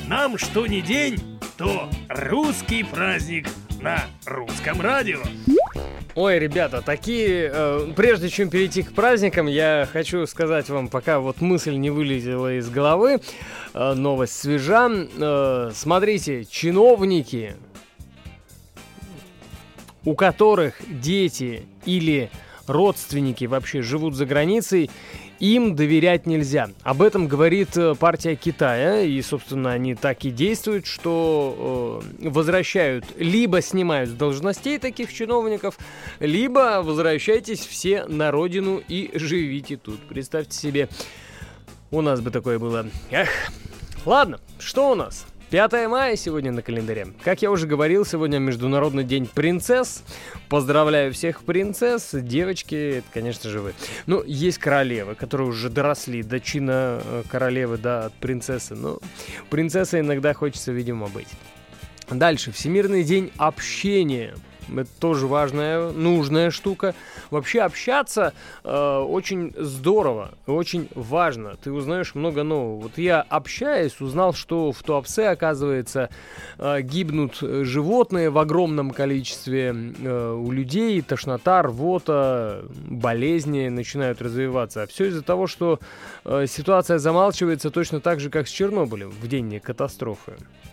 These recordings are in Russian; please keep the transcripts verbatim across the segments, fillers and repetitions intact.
нам что ни день, то русский праздник на русском радио. Ой, ребята, такие... Э, прежде чем перейти к праздникам, я хочу сказать вам, пока вот мысль не вылетела из головы, э, новость свежа. Э, смотрите, чиновники, у которых дети или родственники вообще живут за границей, им доверять нельзя. Об этом говорит партия Китая, и, собственно, они так и действуют, что э, возвращают, либо снимают с должностей таких чиновников, либо возвращайтесь все на родину и живите тут. Представьте себе, у нас бы такое было. Эх, ладно, что у нас? пятое мая сегодня на календаре. Как я уже говорил, сегодня Международный день принцесс. Поздравляю всех принцесс. Девочки, это, конечно же, вы. Ну, есть королевы, которые уже доросли до чина королевы, да, от принцессы. Но принцессой иногда хочется, видимо, быть. Дальше. Всемирный день общения. Это тоже важная, нужная штука. Вообще общаться э, очень здорово, очень важно. Ты узнаешь много нового. Вот я, общаясь, узнал, что в Туапсе, оказывается, э, гибнут животные в огромном количестве. Э, у людей тошнота, рвота, болезни начинают развиваться. А все из-за того, что э, ситуация замалчивается точно так же, как с Чернобылем в день катастрофы.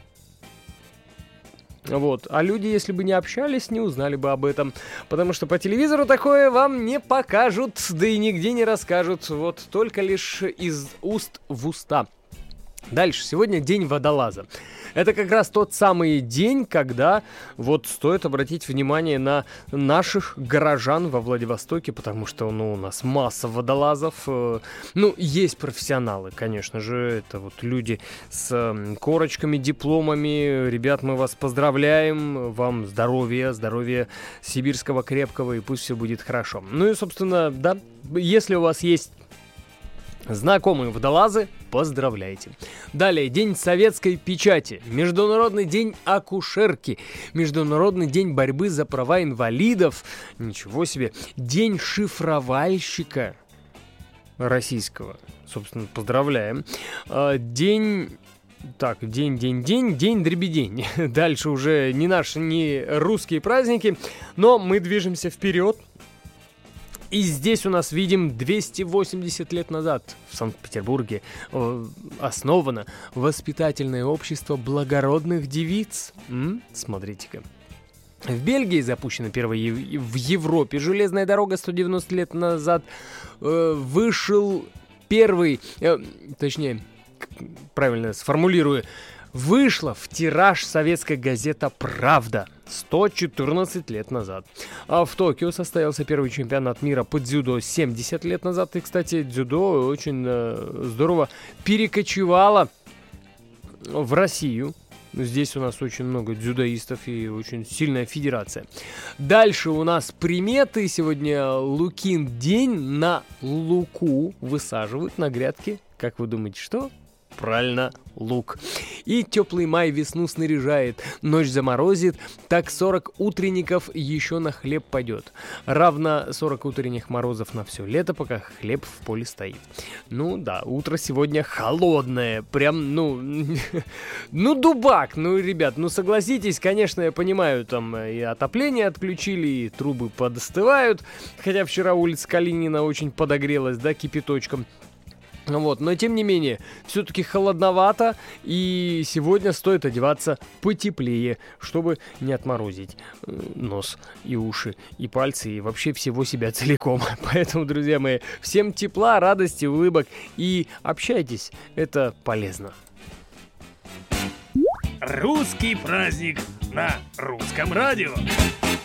Вот. А люди, если бы не общались, не узнали бы об этом. Потому что по телевизору такое вам не покажут, да и нигде не расскажут. Вот только лишь из уст в уста. Дальше. Сегодня день водолаза. Это как раз тот самый день, когда вот стоит обратить внимание на наших горожан во Владивостоке, потому что, ну, у нас масса водолазов. Ну, есть профессионалы, конечно же, это вот люди с корочками, дипломами. Ребят, мы вас поздравляем, вам здоровья, здоровья сибирского крепкого, и пусть все будет хорошо. Ну и, собственно, да, если у вас есть знакомые водолазы, поздравляйте. Далее, день советской печати, Международный день акушерки, Международный день борьбы за права инвалидов, ничего себе, день шифровальщика российского, собственно, поздравляем. День... Так, день, день, день, день, дребедень. Дальше уже не наши, не русские праздники, но мы движемся вперед. И здесь у нас видим двести восемьдесят лет назад в Санкт-Петербурге э, основано воспитательное общество благородных девиц. М? Смотрите-ка. В Бельгии запущена первая ев- в Европе железная дорога сто девяносто лет назад. Э, вышел первый, э, точнее, правильно сформулирую, вышла в тираж советская газета «Правда» сто четырнадцать лет назад. А в Токио состоялся первый чемпионат мира по дзюдо семьдесят лет назад. И, кстати, дзюдо очень э, здорово перекочевало в Россию. Здесь у нас очень много дзюдоистов и очень сильная федерация. Дальше у нас приметы. Сегодня Лукин день. На луку высаживают на грядке. Как вы думаете, что? Правильно, лук. И теплый май весну снаряжает, ночь заморозит, так сорок утренников еще на хлеб пойдет. Равно сорок утренних морозов на все лето, пока хлеб в поле стоит. Ну да, утро сегодня холодное, прям, ну, ну дубак, ну, ребят, ну согласитесь, конечно, я понимаю, там и отопление отключили, и трубы подостывают, хотя вчера улица Калинина очень подогрелась, да, кипяточком. Вот, но тем не менее, все-таки холодновато, и сегодня стоит одеваться потеплее, чтобы не отморозить э, нос и уши, и пальцы, и вообще всего себя целиком. Поэтому, друзья мои, всем тепла, радости, улыбок и общайтесь, это полезно. Русский праздник на русском радио.